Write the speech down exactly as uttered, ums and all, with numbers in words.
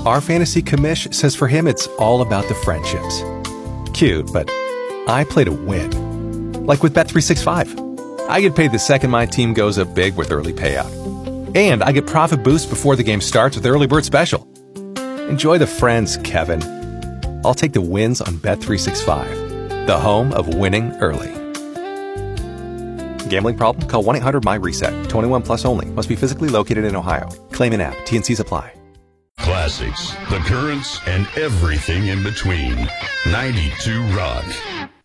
Our fantasy commish says for him it's all about the friendships. Cute, but I play to win. Like with Bet three sixty-five. I get paid the second my team goes up big with early payout. And I get profit boost before the game starts with Early Bird Special. Enjoy the friends, Kevin. I'll take the wins on Bet three sixty-five, the home of winning early. Gambling problem? Call one eight hundred M Y reset. twenty-one plus only. Must be physically located in Ohio. Claim in app. T N Cs apply. Classics, the currents, and everything in between. ninety-two Rock.